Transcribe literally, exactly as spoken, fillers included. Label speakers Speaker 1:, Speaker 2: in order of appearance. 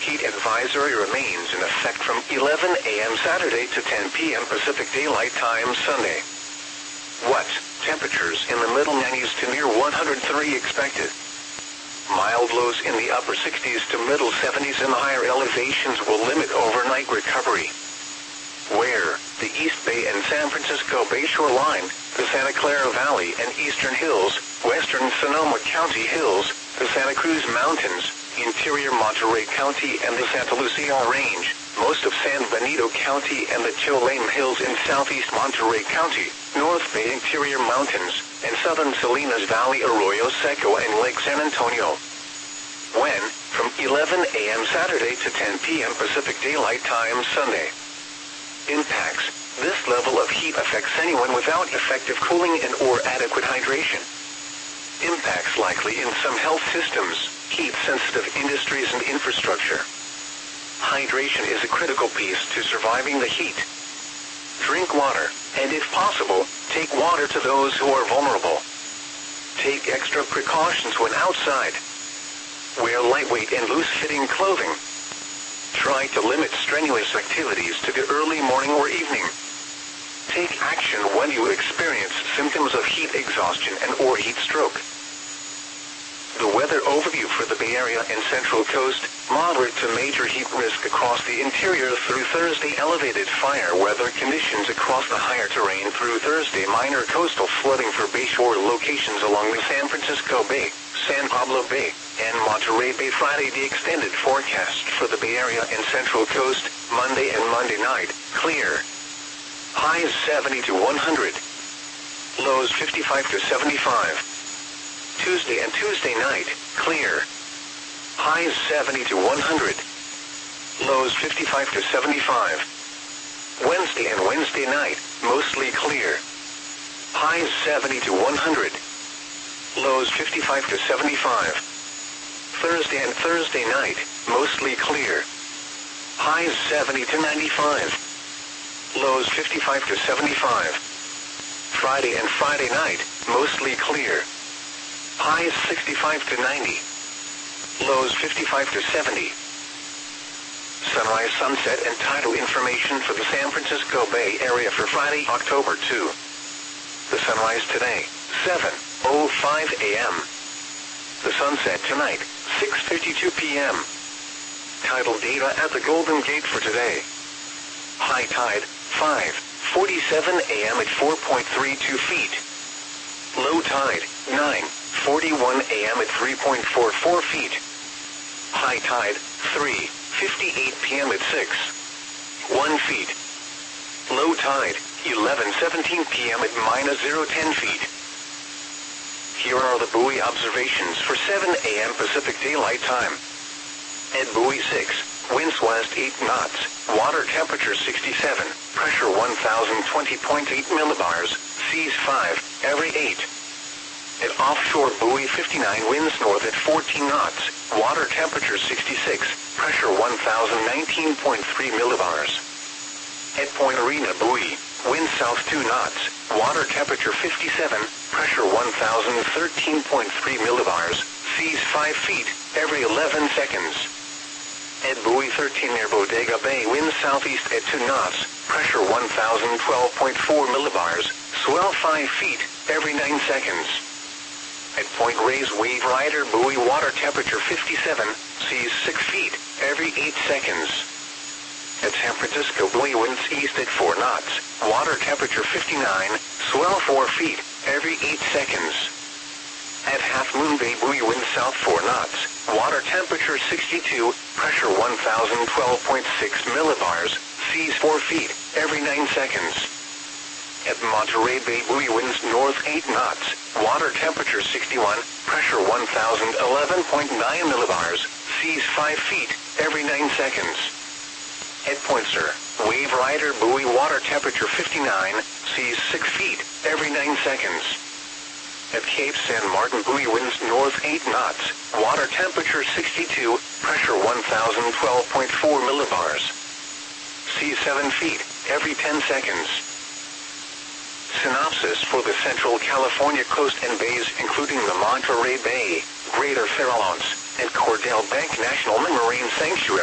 Speaker 1: heat advisory remains in effect from eleven a m Saturday to ten p m Pacific Daylight Time Sunday. What? Temperatures in the middle nineties to near one hundred three expected. Mild lows in the upper sixties to middle seventies and higher elevations will limit overnight recovery. Where? The East Bay and San Francisco Bay shoreline, the Santa Clara Valley and Eastern Hills, western Sonoma County Hills, the Santa Cruz Mountains, interior Monterey County and the Santa Lucia Range, most of San Benito County and the Cholame Hills in southeast Monterey County, North Bay interior mountains, and southern Salinas Valley, Arroyo Seco and Lake San Antonio. When? From eleven a m Saturday to ten p m Pacific Daylight Time Sunday. Impacts. This level of heat affects anyone without effective cooling and or adequate hydration. Impacts likely in some health systems, heat-sensitive industries and infrastructure. Hydration is a critical piece to surviving the heat. Drink water, and if possible, take water to those who are vulnerable. Take extra precautions when outside. Wear lightweight and loose-fitting clothing. Try to limit strenuous activities to the early morning or evening. Take action when you experience symptoms of heat exhaustion and or heat stroke. The weather overview for the Bay Area and Central Coast: moderate to major heat risk across the interior through Thursday. Elevated fire weather conditions across the higher terrain through Thursday. Minor coastal flooding for bayshore locations along the San Francisco Bay, San Pablo Bay, and Monterey Bay. Friday, the extended forecast for the Bay Area and Central Coast: Monday and Monday night, clear. Highs seventy to one hundred. Lows fifty-five to seventy-five. Tuesday and Tuesday night, clear. Highs seventy to one hundred. Lows fifty-five to seventy-five. Wednesday and Wednesday night, mostly clear. Highs seventy to one hundred. Lows fifty-five to seventy-five. Thursday and Thursday night, mostly clear. Highs seventy to ninety-five. Lows fifty-five to seventy-five. Friday and Friday night, mostly clear. Highs sixty-five to ninety. Lows fifty-five to seventy. Sunrise, sunset, and tidal information for the San Francisco Bay Area for Friday, October second. The sunrise today, seven oh five a m The sunset tonight, six fifty-two p m Tidal data at the Golden Gate for today. High tide, five forty-seven a m at four point three two feet. Low tide, nine forty-one a m at three point four four feet. High tide, three fifty-eight p m at six point one feet. Low tide, eleven seventeen p m at minus zero point one feet. Here are the buoy observations for seven a m Pacific Daylight Time. At buoy six, winds west eight knots, water temperature sixty-seven, pressure one thousand twenty point eight millibars, seas five, every eight. At offshore buoy fifty-nine, winds north at fourteen knots, water temperature sixty-six, pressure one thousand nineteen point three millibars. At Point Arena buoy, winds south two knots, water temperature fifty-seven, pressure one thousand thirteen point three millibars, seas five feet, every eleven seconds. At buoy thirteen near Bodega Bay, winds southeast at two knots, pressure one thousand twelve point four millibars, swell five feet, every nine seconds. At Point Reyes Wave Rider buoy, water temperature fifty-seven, seas six feet, every eight seconds. At San Francisco buoy, winds east at four knots, water temperature fifty-nine, swell four feet, every eight seconds. At Half Moon Bay buoy, winds south four knots, water temperature sixty-two, pressure one thousand twelve point six millibars, seas four feet, every nine seconds. At Monterey Bay buoy, winds north eight knots, water temperature sixty-one, pressure one thousand eleven point nine millibars, seas five feet, every nine seconds. At Point Sur, Wave Rider buoy, water temperature fifty-nine, seas six feet, every nine seconds. At Cape San Martin buoy, winds north eight knots, water temperature sixty-two, pressure one thousand twelve point four millibars, seas seven feet, every ten seconds. Synopsis for the Central California coast and bays, including the Monterey Bay, Greater Farallones, and Cordell Bank National Marine Sanctuary.